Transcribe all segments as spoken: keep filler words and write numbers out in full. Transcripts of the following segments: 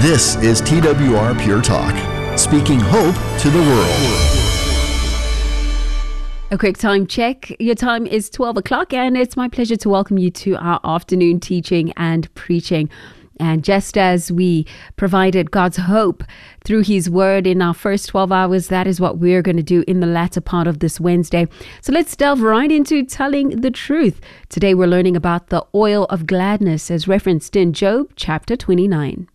This is T W R Pure Talk, speaking hope to the world. A quick time check. Your time is twelve o'clock, and it's my pleasure to welcome you to our afternoon teaching and preaching. And just as we provided God's hope through His Word in our first twelve hours, that is what we're going to do in the latter part of this Wednesday. So let's delve right into telling the truth. Today we're learning about the oil of gladness as referenced in Job chapter twenty-nine.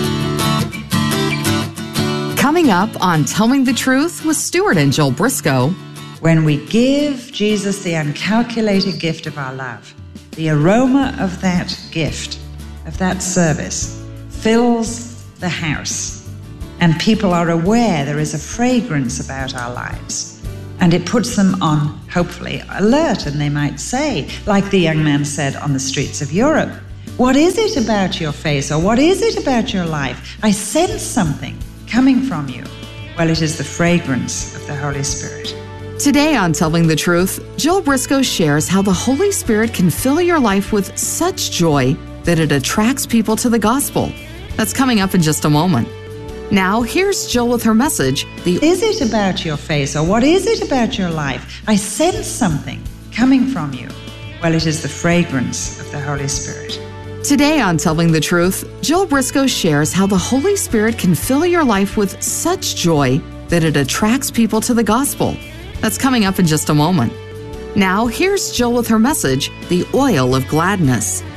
Coming up on Telling the Truth with Stuart and Joel Briscoe. When we give Jesus the uncalculated gift of our love, the aroma of that gift, of that service, fills the house, and people are aware there is a fragrance about our lives, and it puts them on, hopefully, alert, and they might say, like the young man said on the streets of Europe, "What is it about your face, or what is it about your life? I sense something coming from you." Well, it is the fragrance of the Holy Spirit. Today on Telling the Truth, Joel Briscoe shares how the Holy Spirit can fill your life with such joy that it attracts people to the gospel. That's coming up in just a moment. Now, here's Joel with her message. The Is it about your face, or what is it about your life? I sense something coming from you. Well, it is the fragrance of the Holy Spirit. Today on Telling the Truth, Joel Briscoe shares how the Holy Spirit can fill your life with such joy that it attracts people to the gospel. That's coming up in just a moment. Now, here's Joel with her message, The Oil of Gladness.